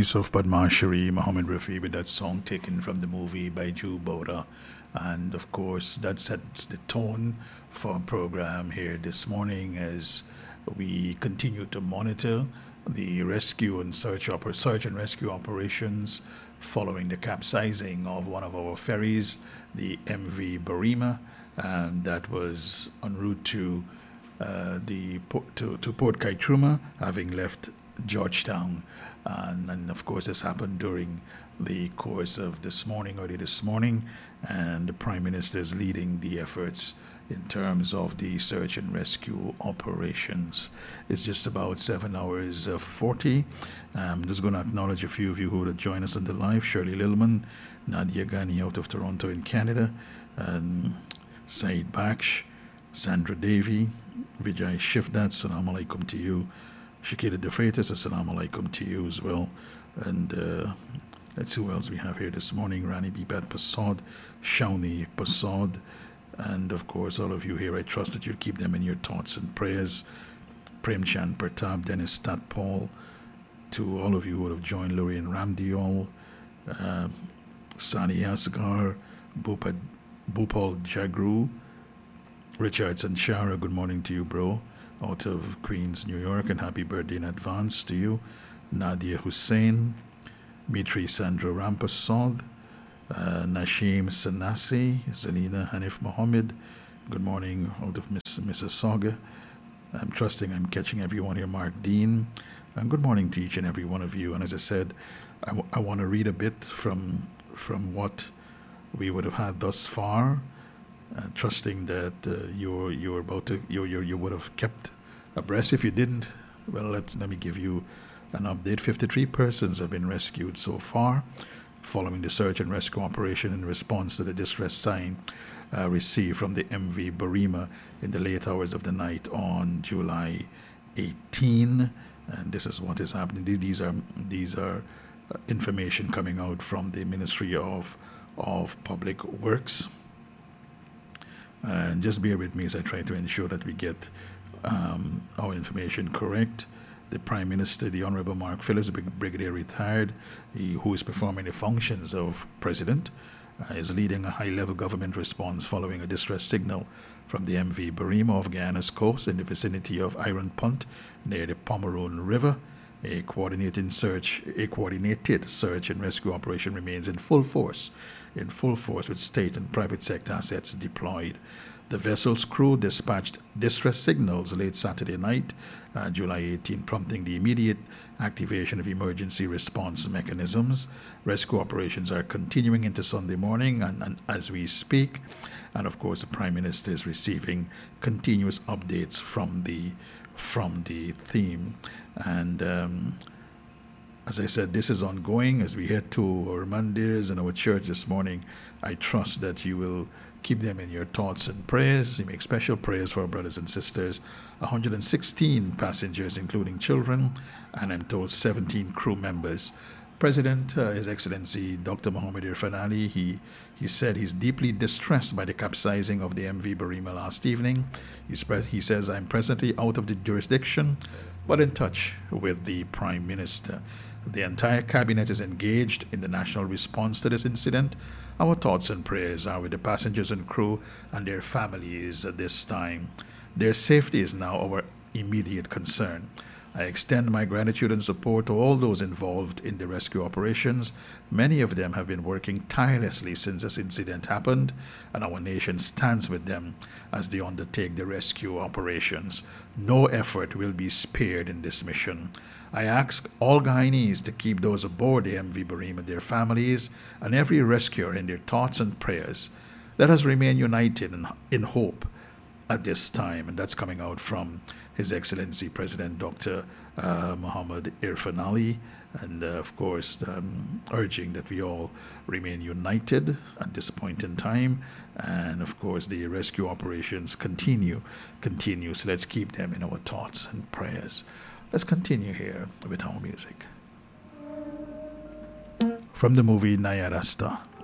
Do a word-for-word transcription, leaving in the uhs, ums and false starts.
voice of Padma Shari Mohammed Rafi with that song taken from the movie by Ju Boda. And of course, that sets the tone for our program here this morning as we continue to monitor the rescue and search, oper- search and rescue operations following the capsizing of one of our ferries, the M V Barima, and that was en route to uh, the to, to Port Kaitruma, having left Georgetown. And, and of course, this happened during the course of this morning, early this morning, and the Prime Minister is leading the efforts in terms of the search and rescue operations. It's just about seven hours uh, forty. I'm just going to acknowledge a few of you who would join us on the live. Shirley Lilman, Nadia Ghani out of Toronto in Canada, and Saeed Baksh, Sandra Davy, Vijay Shifdat, Assalamu alaikum to you. Shakira De Freitas, Assalamu alaikum to you as well. And uh, let's see who else we have here this morning. Rani Bibat Pasad, Shawnee Pasad, and of course all of you here. I trust that you'll keep them in your thoughts and prayers. Premchand Pratap, Dennis Tatpal, to all of you who have joined, Lorraine Ramdiol, uh, Sani Asgar, Bhupal, Bhupal Jagru, Richard Sanchara, good morning to you, bro, out of Queens, New York, and happy birthday in advance to you. Nadia Hussein, Mitri Sandra Rampasad, uh, Nashim Sanasi, Zelina Hanif Mohammed, good morning out of Miss, Mississauga. I'm trusting I'm catching everyone here. Mark Dean, and good morning to each and every one of you. And as I said, I, w- I want to read a bit from from what we would have had thus far, uh, trusting that uh, you're you're about to you you you would have kept abreast. If you didn't, well, let's let me give you an update. fifty-three persons have been rescued so far, following the search and rescue operation in response to the distress sign uh, received from the M V Barima in the late hours of the night on July eighteenth. And this is what is happening. These are these are uh, information coming out from the Ministry of of Public Works. And just bear with me as I try to ensure that we get um, our information correct. The Prime Minister, the Honorable Mark Phillips, Brigadier retired, he, who is performing the functions of President, uh, is leading a high-level government response following a distress signal from the M V Barima off Guyana's coast in the vicinity of Iron Punt near the Pomeroon River. A coordinated search, a coordinated search and rescue operation remains in full force, in full force with state and private sector assets deployed. The vessel's crew dispatched distress signals late Saturday night, uh, July eighteenth, prompting the immediate activation of emergency response mechanisms. Rescue operations are continuing into Sunday morning and, and as we speak. And of course, the Prime Minister is receiving continuous updates from the from the theme. And um, as I said, this is ongoing as we head to our mandirs and our church this morning. I trust that you will keep them in your thoughts and prayers. You make special prayers for our brothers and sisters. one hundred sixteen passengers, including children, and I'm told seventeen crew members. President, uh, His Excellency Doctor Mohammed Irfan Ali, he, he said he's deeply distressed by the capsizing of the M V Barima last evening. He's pre- he says, I'm presently out of the jurisdiction, but in touch with the Prime Minister. The entire cabinet is engaged in the national response to this incident. Our thoughts and prayers are with the passengers and crew and their families at this time. Their safety is now our immediate concern. I extend my gratitude and support to all those involved in the rescue operations. Many of them have been working tirelessly since this incident happened, and our nation stands with them as they undertake the rescue operations. No effort will be spared in this mission. I ask all Guyanese to keep those aboard the M V Barima, their families, and every rescuer in their thoughts and prayers. Let us remain united in, in hope at this time, and that's coming out from His Excellency President Doctor Uh, Mohammed Irfan Ali, and uh, of course um, urging that we all remain united at this point in time, and of course the rescue operations continue, continue. So let's keep them in our thoughts and prayers. Let's continue here with our music from the movie Nayarasta.